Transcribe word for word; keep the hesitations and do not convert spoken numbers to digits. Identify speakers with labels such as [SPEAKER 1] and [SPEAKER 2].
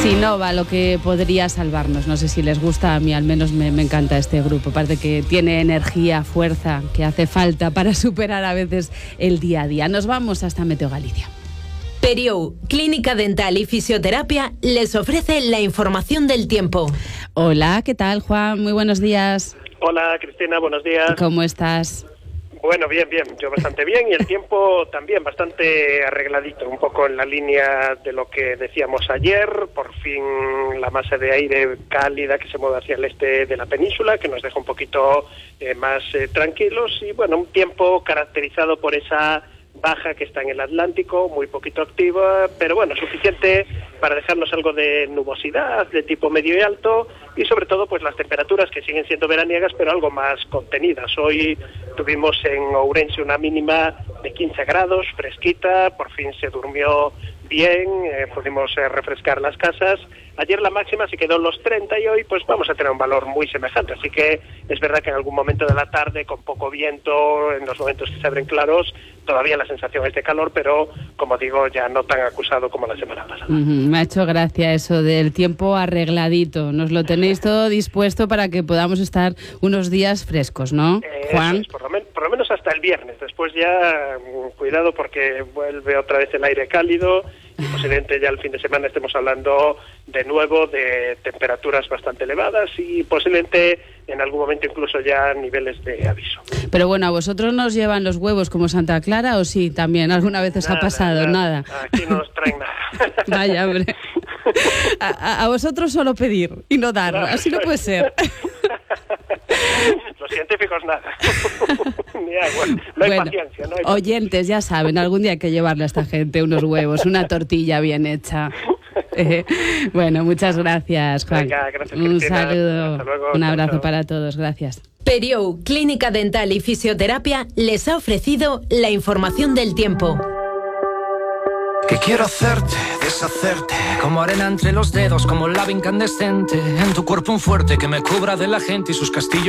[SPEAKER 1] Sinova, lo que podría salvarnos. No sé si les gusta, a mí al menos me, me encanta este grupo. Aparte que tiene energía, fuerza, que hace falta para superar a veces el día a día. Nos vamos hasta Meteo Galicia.
[SPEAKER 2] Periou, Clínica Dental y Fisioterapia, les ofrece la información del tiempo.
[SPEAKER 1] Hola, ¿qué tal, Juan? Muy buenos días.
[SPEAKER 3] Hola, Cristina, buenos días.
[SPEAKER 1] ¿Cómo estás?
[SPEAKER 3] Bueno, bien, bien, yo bastante bien y el tiempo también bastante arregladito, un poco en la línea de lo que decíamos ayer, por fin la masa de aire cálida que se mueve hacia el este de la península, que nos deja un poquito eh, más eh, tranquilos y bueno, un tiempo caracterizado por esa baja que está en el Atlántico, muy poquito activa, pero bueno, suficiente para dejarnos algo de nubosidad de tipo medio y alto y sobre todo pues las temperaturas que siguen siendo veraniegas pero algo más contenidas. Hoy tuvimos en Ourense una mínima de quince grados, fresquita, por fin se durmió bien, eh, pudimos eh, refrescar las casas. Ayer la máxima se quedó en los treinta y hoy pues vamos a tener un valor muy semejante, así que es verdad que en algún momento de la tarde con poco viento, en los momentos que se abren claros, todavía la sensación es de calor, pero como digo, ya no tan acusado como la semana pasada.
[SPEAKER 1] Uh-huh. Me ha hecho gracia eso del tiempo arregladito, nos lo tenéis todo dispuesto para que podamos estar unos días frescos, ¿no,
[SPEAKER 3] eh,
[SPEAKER 1] Juan?
[SPEAKER 3] Eso es, por, lo men- por lo menos hasta el viernes, después ya cuidado porque vuelve otra vez el aire cálido y posiblemente ya el fin de semana estemos hablando de nuevo de temperaturas bastante elevadas y posiblemente en algún momento incluso ya niveles de aviso.
[SPEAKER 1] Pero bueno, ¿a vosotros nos llevan los huevos como Santa Clara o sí también? ¿Alguna vez os
[SPEAKER 3] Nada,
[SPEAKER 1] ha pasado? Nada.
[SPEAKER 3] nada. Aquí no nos traen nada.
[SPEAKER 1] Vaya, hombre. A, a, a vosotros solo pedir y no dar,
[SPEAKER 3] No,
[SPEAKER 1] así no puede ser.
[SPEAKER 3] Los científicos nada. Ni agua. No hay
[SPEAKER 1] Bueno,
[SPEAKER 3] paciencia. No hay
[SPEAKER 1] oyentes ya saben, algún día hay que llevarle a esta gente unos huevos, una tortilla bien hecha. Eh, bueno, muchas gracias, Juan.
[SPEAKER 3] Venga, gracias,
[SPEAKER 1] Un
[SPEAKER 3] Cristina.
[SPEAKER 1] saludo,
[SPEAKER 3] Hasta luego.
[SPEAKER 1] un
[SPEAKER 3] Chao,
[SPEAKER 1] abrazo
[SPEAKER 3] chao.
[SPEAKER 1] para todos, gracias.
[SPEAKER 2] Periou, Clínica Dental y Fisioterapia, les ha ofrecido la información del tiempo.
[SPEAKER 4] Que quiero hacerte, deshacerte, como arena entre los dedos, como lava incandescente, en tu cuerpo un fuerte que me cubra de la gente y sus castillos.